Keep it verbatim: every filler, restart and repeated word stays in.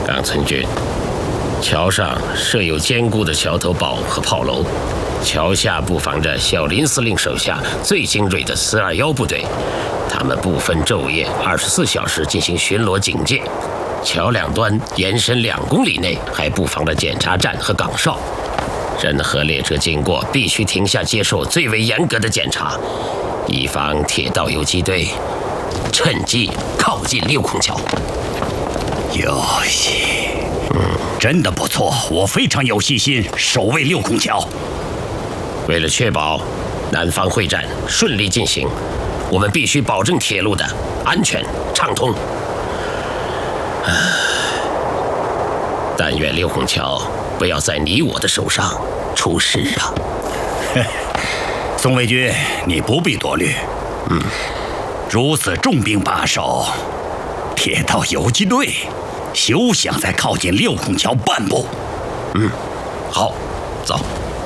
冈村君，桥上设有坚固的桥头堡和炮楼，桥下布防着小林司令手下最精锐的四二幺部队，他们不分昼夜，二十四小时进行巡逻警戒。桥两端延伸两公里内还布防了检查站和岗哨，任何列车经过必须停下接受最为严格的检查，以防铁道游击队趁机靠近六孔桥。 有戏，嗯，真的不错，我非常有信心守卫六孔桥。 为了确保南方会战顺利进行，我们必须保证铁路的安全畅通。但愿六孔桥不要在你我的手上出事啊！ 宋卫军，你不必多虑。嗯，如此重兵把守，铁道游击队休想再靠近六孔桥半步。 嗯，好，走。